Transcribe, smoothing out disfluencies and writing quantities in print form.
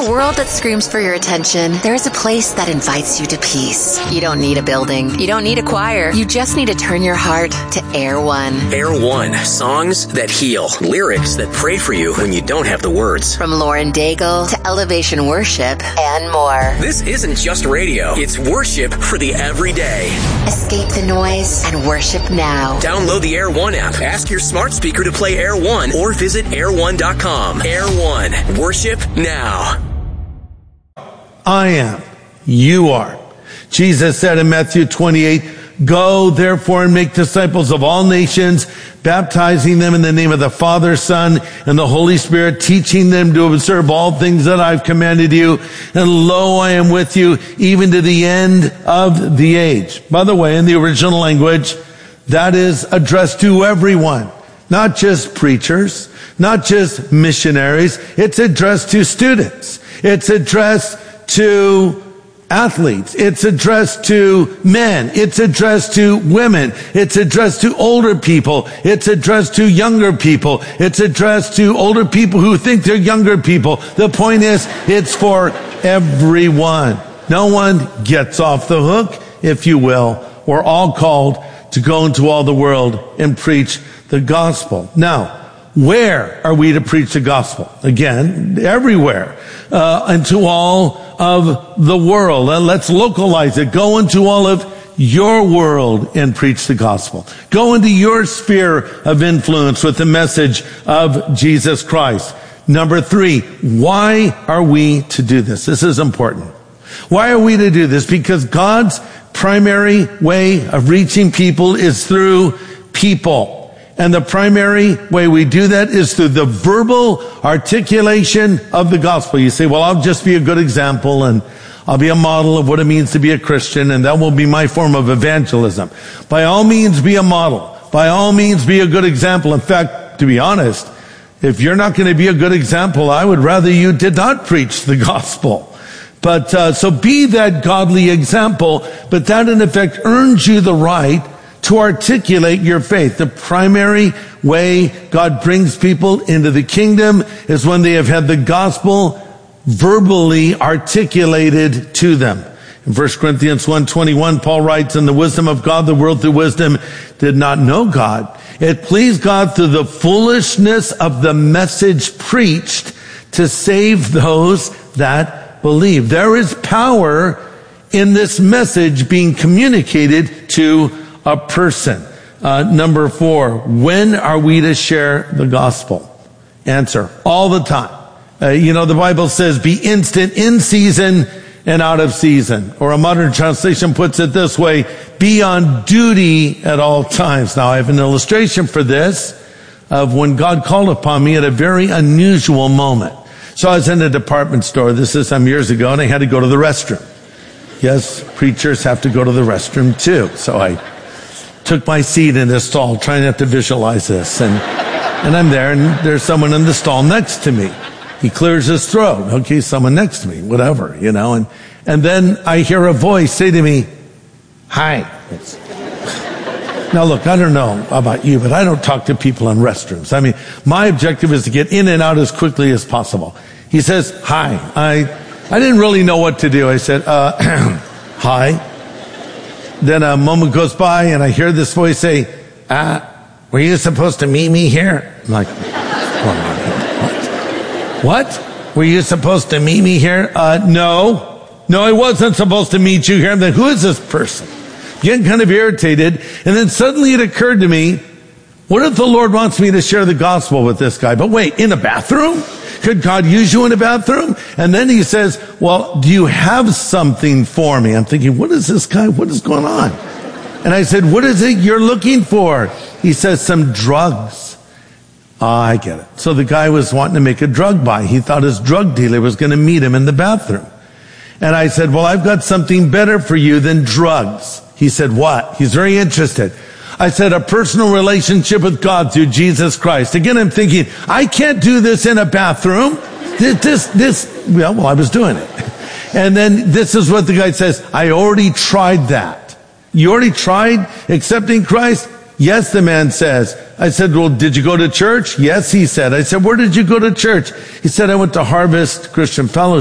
world that screams for your attention, there is a place that invites you to peace. You don't need a building. You don't need a choir. You just need to turn your heart to Air One. Air One. Songs that heal. Lyrics that pray for you when you don't have the words. From Lauren Daigle to Elevation Worship and more. This isn't just radio. It's worship for the everyday. Escape the noise and worship now. Download the Air One app. Ask your smart speaker to play Air One or visit air1.com. Air One. Worship now. I am. You are. Jesus said in Matthew 28, "Go therefore and make disciples of all nations, baptizing them in the name of the Father, Son, and the Holy Spirit, teaching them to observe all things that I've commanded you. And lo, I am with you even to the end of the age." By the way, in the original language, that is addressed to everyone, not just preachers, not just missionaries. It's addressed to students. It's addressed to athletes. It's addressed to men. It's addressed to women. It's addressed to older people. It's addressed to younger people. It's addressed to older people who think they're younger people. The point is, it's for everyone. No one gets off the hook, if you will. We're all called to go into all the world and preach the gospel. Now, where are we to preach the gospel? Again, everywhere, into all of the world. Let's localize it. Go into all of your world and preach the gospel. Go into your sphere of influence with the message of Jesus Christ. Number 3, why are we to do this? This is important. Why are we to do this? Because God's primary way of reaching people is through people. And the primary way we do that is through the verbal articulation of the gospel. You say, well, I'll just be a good example and I'll be a model of what it means to be a Christian, and that will be my form of evangelism. By all means, be a model. By all means, be a good example. In fact, to be honest, if you're not going to be a good example, I would rather you did not preach the gospel. But so be that godly example, but that in effect earns you the right to articulate your faith. The primary way God brings people into the kingdom is when they have had the gospel verbally articulated to them. In 1 Corinthians 1:21, Paul writes, "In the wisdom of God, the world through wisdom did not know God. It pleased God through the foolishness of the message preached to save those that believe." There is power in this message being communicated to a person. Number 4, when are we to share the gospel? Answer, all the time. The Bible says be instant in season and out of season. Or a modern translation puts it this way, be on duty at all times. Now I have an illustration for this of when God called upon me at a very unusual moment. So I was in a department store, this is some years ago, and I had to go to the restroom. Yes, preachers have to go to the restroom too. So I took my seat in the stall, trying not to visualize this. And I'm there, and there's someone in the stall next to me. He clears his throat. Okay, someone next to me, whatever, And then I hear a voice say to me, "Hi." Now look, I don't know about you, but I don't talk to people in restrooms. I mean, my objective is to get in and out as quickly as possible. He says, "Hi." I didn't really know what to do. I said, "Hi." Then a moment goes by and I hear this voice say, "Were you supposed to meet me here?" I'm like, what? Were you supposed to meet me here? No, I wasn't supposed to meet you here. I'm like, who is this person? Getting kind of irritated. And then suddenly it occurred to me, what if the Lord wants me to share the gospel with this guy? But wait, in a bathroom? Could God use you in a bathroom? And then he says, well, do you have something for me? I'm thinking, what is this guy? What is going on? And I said, what is it you're looking for? He says, some drugs. I get it. So the guy was wanting to make a drug buy. He thought his drug dealer was going to meet him in the bathroom. And I said, well, I've got something better for you than drugs. He said, what? He's very interested. I said, a personal relationship with God through Jesus Christ. Again, I'm thinking, I can't do this in a bathroom. Well, I was doing it. And then this is what the guy says, I already tried that. You already tried accepting Christ? Yes, the man says. I said, well, did you go to church? Yes, he said. I said, where did you go to church? He said, I went to Harvest Christian Fellowship.